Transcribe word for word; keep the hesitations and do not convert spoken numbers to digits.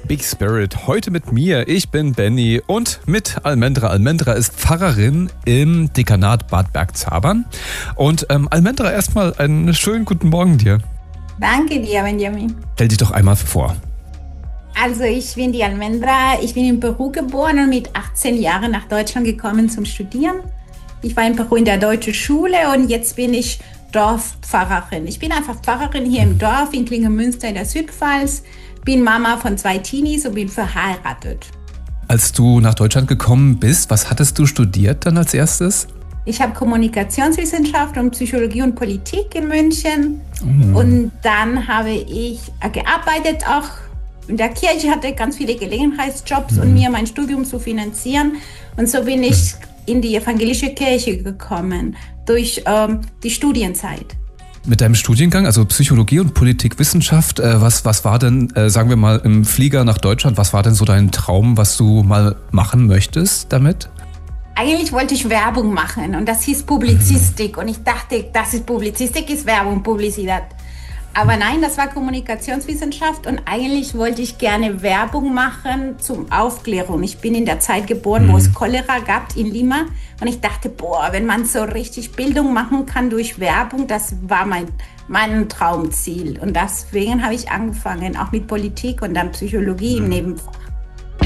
Big Spirit. Heute mit mir. Ich bin Benny und mit Almendra. Almendra ist Pfarrerin im Dekanat Bad Bergzabern. Und ähm, Almendra, erstmal einen schönen guten Morgen dir. Danke dir, Benjamin. Stell dich doch einmal vor. Also ich bin die Almendra. Ich bin in Peru geboren und mit achtzehn Jahren nach Deutschland gekommen zum Studieren. Ich war in Peru in der deutschen Schule und jetzt bin ich Dorfpfarrerin. Ich bin einfach Pfarrerin hier im Dorf in Klingemünster in der Südpfalz. Bin Mama von zwei Teenies und bin verheiratet. Als du nach Deutschland gekommen bist, was hattest du studiert dann als erstes? Ich habe Kommunikationswissenschaft und Psychologie und Politik in München. Mhm. Und dann habe ich gearbeitet, auch in der Kirche, hatte ganz viele Gelegenheitsjobs, mhm. um mir mein Studium zu finanzieren. Und so bin ich in die evangelische Kirche gekommen durch ähm, die Studienzeit. Mit deinem Studiengang, also Psychologie und Politikwissenschaft, äh, was, was war denn, äh, sagen wir mal, im Flieger nach Deutschland, was war denn so dein Traum, was du mal machen möchtest damit? Eigentlich wollte ich Werbung machen und das hieß Publizistik mhm. und ich dachte, das ist Publizistik, ist Werbung, Publizität. Aber nein, das war Kommunikationswissenschaft und eigentlich wollte ich gerne Werbung machen zum Aufklärung. Ich bin in der Zeit geboren, mhm. wo es Cholera gab in Lima und ich dachte, boah, wenn man so richtig Bildung machen kann durch Werbung, das war mein, mein Traumziel. Und deswegen habe ich angefangen, auch mit Politik und dann Psychologie mhm. im Nebenfach.